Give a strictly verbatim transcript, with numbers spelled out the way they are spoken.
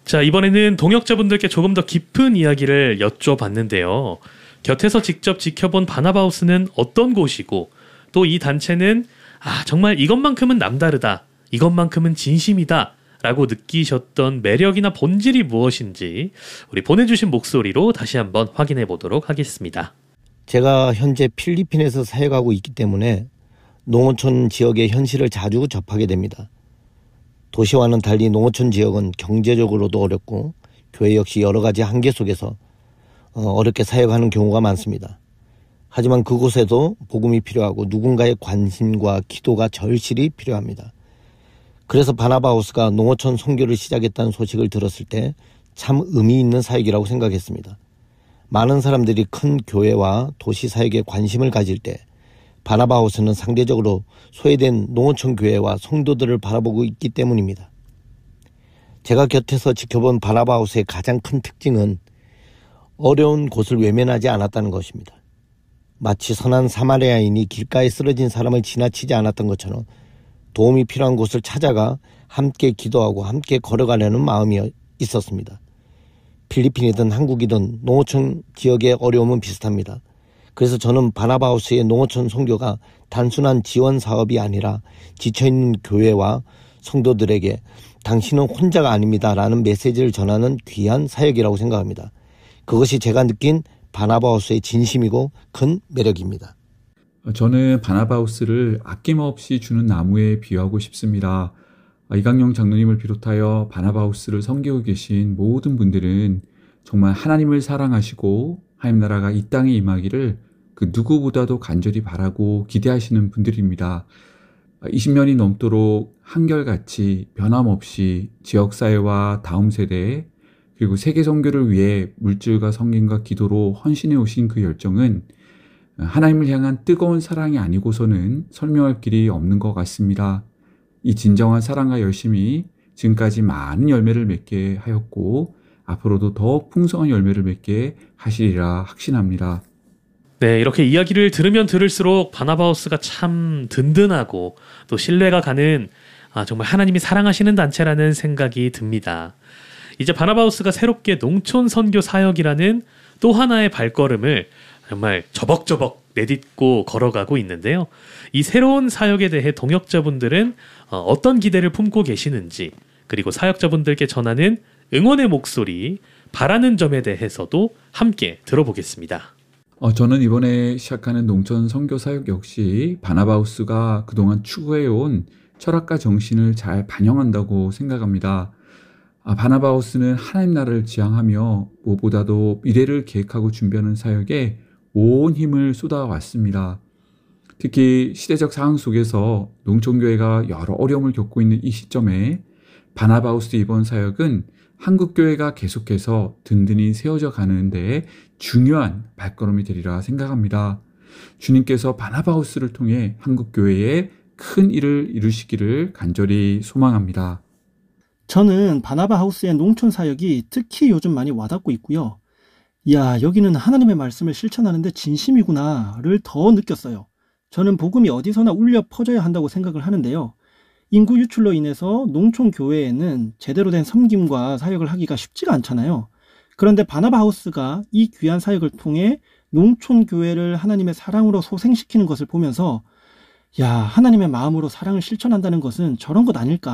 자, 이번에는 동역자분들께 조금 더 깊은 이야기를 여쭤봤는데요. 곁에서 직접 지켜본 바나바하우스는 어떤 곳이고 또 이 단체는 아 정말 이것만큼은 남다르다, 이것만큼은 진심이다 라고 느끼셨던 매력이나 본질이 무엇인지 우리 보내주신 목소리로 다시 한번 확인해 보도록 하겠습니다. 제가 현재 필리핀에서 사역하고 있기 때문에 농어촌 지역의 현실을 자주 접하게 됩니다. 도시와는 달리 농어촌 지역은 경제적으로도 어렵고 교회 역시 여러 가지 한계 속에서 어렵게 사역하는 경우가 많습니다. 하지만 그곳에도 복음이 필요하고 누군가의 관심과 기도가 절실히 필요합니다. 그래서 바나바하우스가 농어촌 선교를 시작했다는 소식을 들었을 때 참 의미 있는 사역이라고 생각했습니다. 많은 사람들이 큰 교회와 도시 사역에 관심을 가질 때 바나바하우스는 상대적으로 소외된 농어촌 교회와 성도들을 바라보고 있기 때문입니다. 제가 곁에서 지켜본 바나바하우스의 가장 큰 특징은 어려운 곳을 외면하지 않았다는 것입니다. 마치 선한 사마리아인이 길가에 쓰러진 사람을 지나치지 않았던 것처럼 도움이 필요한 곳을 찾아가 함께 기도하고 함께 걸어가려는 마음이 있었습니다. 필리핀이든 한국이든 농어촌 지역의 어려움은 비슷합니다. 그래서 저는 바나바하우스의 농어촌 선교가 단순한 지원 사업이 아니라 지쳐있는 교회와 성도들에게 당신은 혼자가 아닙니다라는 메시지를 전하는 귀한 사역이라고 생각합니다. 그것이 제가 느낀 바나바하우스의 진심이고 큰 매력입니다. 저는 바나바하우스를 아낌없이 주는 나무에 비유하고 싶습니다. 이강용 장로님을 비롯하여 바나바하우스를 섬기고 계신 모든 분들은 정말 하나님을 사랑하시고 하나님 나라가 이 땅에 임하기를 그 누구보다도 간절히 바라고 기대하시는 분들입니다. 이십 년이 넘도록 한결같이 변함없이 지역사회와 다음 세대 그리고 세계 선교를 위해 물질과 성김과 기도로 헌신해 오신 그 열정은 하나님을 향한 뜨거운 사랑이 아니고서는 설명할 길이 없는 것 같습니다. 이 진정한 사랑과 열심이 지금까지 많은 열매를 맺게 하였고 앞으로도 더 풍성한 열매를 맺게 하시리라 확신합니다. 네, 이렇게 이야기를 들으면 들을수록 바나바하우스가 참 든든하고 또 신뢰가 가는 아, 정말 하나님이 사랑하시는 단체라는 생각이 듭니다. 이제 바나바하우스가 새롭게 농촌 선교 사역이라는 또 하나의 발걸음을 정말 저벅저벅 내딛고 걸어가고 있는데요. 이 새로운 사역에 대해 동역자분들은 어떤 기대를 품고 계시는지, 그리고 사역자분들께 전하는 응원의 목소리, 바라는 점에 대해서도 함께 들어보겠습니다. 어, 저는 이번에 시작하는 농촌 선교 사역 역시 바나바하우스가 그동안 추구해온 철학과 정신을 잘 반영한다고 생각합니다. 아, 바나바하우스는 하나님 나라를 지향하며 무엇보다도 미래를 계획하고 준비하는 사역에 온 힘을 쏟아왔습니다. 특히 시대적 상황 속에서 농촌교회가 여러 어려움을 겪고 있는 이 시점에 바나바하우스 이번 사역은 한국교회가 계속해서 든든히 세워져 가는데 중요한 발걸음이 되리라 생각합니다. 주님께서 바나바하우스를 통해 한국교회에 큰 일을 이루시기를 간절히 소망합니다. 저는 바나바하우스의 농촌 사역이 특히 요즘 많이 와닿고 있고요. 이야, 여기는 하나님의 말씀을 실천하는데 진심이구나를 더 느꼈어요. 저는 복음이 어디서나 울려 퍼져야 한다고 생각을 하는데요. 인구 유출로 인해서 농촌 교회에는 제대로 된 섬김과 사역을 하기가 쉽지가 않잖아요. 그런데 바나바하우스가 이 귀한 사역을 통해 농촌 교회를 하나님의 사랑으로 소생시키는 것을 보면서 야, 하나님의 마음으로 사랑을 실천한다는 것은 저런 것 아닐까